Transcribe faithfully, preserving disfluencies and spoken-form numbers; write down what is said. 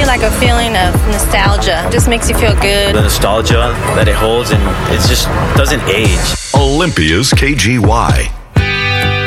you like a feeling of nostalgia. It just makes you feel good. The nostalgia that it holds, and it just doesn't age. Olympia's K G Y.